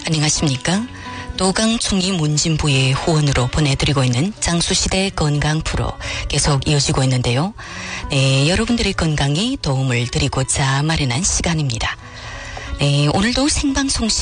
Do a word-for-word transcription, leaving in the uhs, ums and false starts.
안녕하십니까? 도강 총리 문진부의 후원으로 보내드리고 있는 장수시대 건강 프로 계속 이어지고 있는데요. 네, 여러분들의 건강에 도움을 드리고자 마련한 시간입니다. 네, 오늘도 생방송 시